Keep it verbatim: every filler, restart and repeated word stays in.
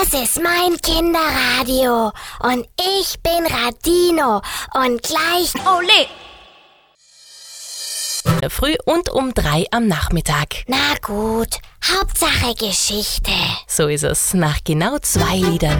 Das ist mein Kinderradio und ich bin Radino und gleich... Ole! Früh und um drei am Nachmittag. Na gut, Hauptsache Geschichte. So ist es. Nach genau zwei Liedern